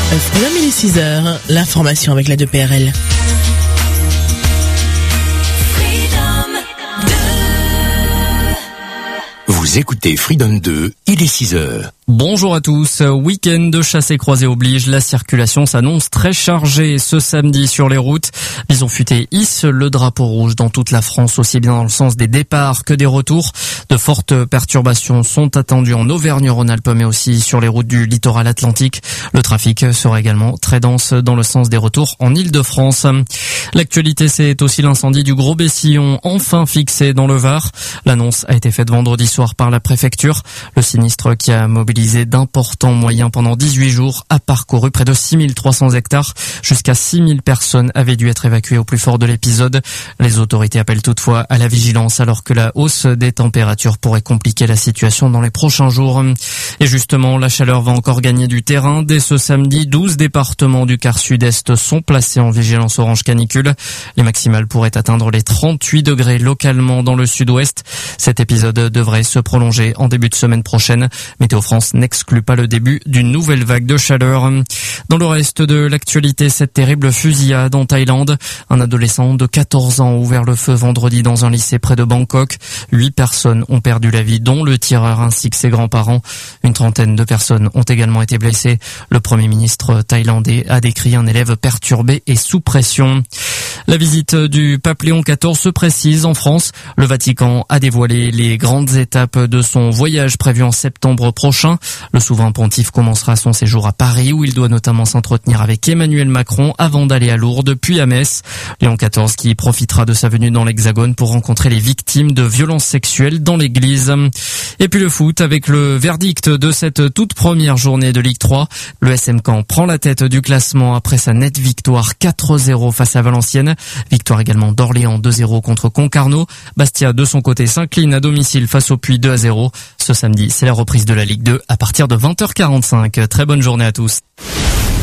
Freedom, il est 6h, l'information avec la 2PRL. Vous écoutez Freedom 2, il est 6h. Bonjour à tous. Week-end de chasse et croisée oblige. La circulation s'annonce très chargée ce samedi sur les routes. Bison Futé hisse le drapeau rouge dans toute la France, aussi bien dans le sens des départs que des retours. De fortes perturbations sont attendues en Auvergne-Rhône-Alpes, mais aussi sur les routes du littoral atlantique. Le trafic sera également très dense dans le sens des retours en Île-de-France. L'actualité, c'est aussi l'incendie du Gros Bessillon, enfin fixé dans le Var. L'annonce a été faite vendredi soir par la préfecture. Le sinistre, qui a mobilisé d'importants moyens pendant 18 jours, a parcouru près de 6300 hectares. Jusqu'à 6000 personnes avaient dû être évacuées au plus fort de l'épisode. Les autorités appellent toutefois à la vigilance alors que la hausse des températures pourrait compliquer la situation dans les prochains jours. Et justement, la chaleur va encore gagner du terrain. Dès ce samedi, 12 départements du quart sud-est sont placés en vigilance orange canicule. Les maximales pourraient atteindre les 38 degrés localement dans le sud-ouest. Cet épisode devrait se prolonger en début de semaine prochaine. Météo France n'exclut pas le début d'une nouvelle vague de chaleur. Dans le reste de l'actualité, cette terrible fusillade en Thaïlande. Un adolescent de 14 ans a ouvert le feu vendredi dans un lycée près de Bangkok. 8 personnes ont perdu la vie, dont le tireur ainsi que ses grands-parents. Une trentaine de personnes ont également été blessées. Le Premier ministre thaïlandais a décrit un élève perturbé et sous pression. La visite du pape Léon XIV se précise en France. Le Vatican a dévoilé les grandes étapes de son voyage prévu en septembre prochain. Le souverain pontife commencera son séjour à Paris, où il doit notamment s'entretenir avec Emmanuel Macron avant d'aller à Lourdes puis à Metz. Léon XIV qui profitera de sa venue dans l'Hexagone pour rencontrer les victimes de violences sexuelles dans l'église. Et puis le foot avec le verdict de cette toute première journée de Ligue 3. Le SM Caen prend la tête du classement après sa nette victoire 4-0 face à Valenciennes. Victoire également d'Orléans 2-0 contre Concarneau. Bastia de son côté s'incline à domicile face au Puy 2-0. Ce samedi, c'est la reprise de la Ligue 2 à partir de 20h45. Très bonne journée à tous.